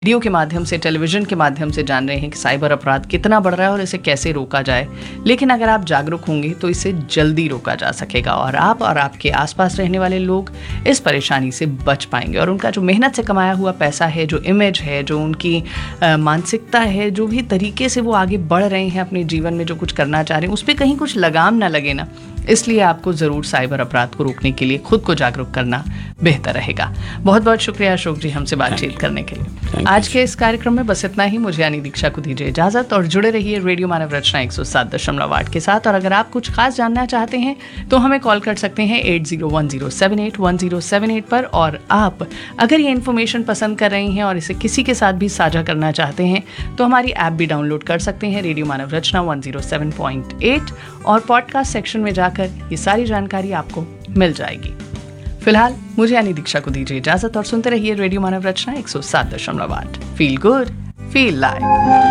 Radio के माध्यम से, टेलीविजन के माध्यम से जान रहे हैं कि साइबर अपराध कितना बढ़ रहा है और इसे कैसे रोका जाए। लेकिन अगर आप जागरूक होंगे तो इसे जल्दी रोका जा सकेगा और आप और आपके आसपास रहने वाले लोग इस परेशानी से बच पाएंगे और उनका जो मेहनत से कमाया हुआ पैसा है, जो इमेज है, जो उनकी मानसिकता है, जो भी तरीके से वो आगे बढ़ रहे हैं अपने जीवन में, जो कुछ करना चाह रहे हैं, उस पर कहीं कुछ लगाम ना लगे ना। इसलिए आपको ज़रूर साइबर अपराध को रोकने के लिए खुद को जागरूक करना बेहतर रहेगा। बहुत बहुत शुक्रिया अशोक जी हमसे बातचीत करने के लिए। आज के इस कार्यक्रम में बस इतना ही। मुझे यानी दीक्षा को दीजिए इजाजत और जुड़े रहिए रेडियो मानव रचना 107.8 के साथ। और अगर आप कुछ खास जानना चाहते हैं तो हमें कॉल कर सकते हैं 8010781078 पर। और आप अगर ये इन्फॉर्मेशन पसंद कर रहे हैं और इसे किसी के साथ भी साझा करना चाहते हैं तो हमारी ऐप भी डाउनलोड कर सकते हैं, रेडियो मानव रचना 107.8, और पॉडकास्ट सेक्शन में जाकर ये सारी जानकारी आपको मिल जाएगी। फिलहाल मुझे यानी दीक्षा को दीजिए इजाजत और सुनते रहिए रेडियो मानव रचना 107.8। Feel good, feel live.